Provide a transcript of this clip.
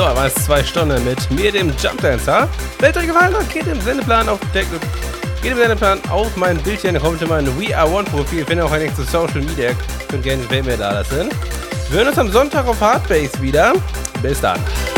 So, waren es 2 Stunden mit mir, dem Jumpdancer. Wenn es euch gefallen hat, geht im Sendeplan auf mein Bildchen, kommt in mein We Are One Profil, findet auch einen Link zu Social Media. Könnt gerne Mail da lassen. Wir hören uns am Sonntag auf Hardbase wieder. Bis dann.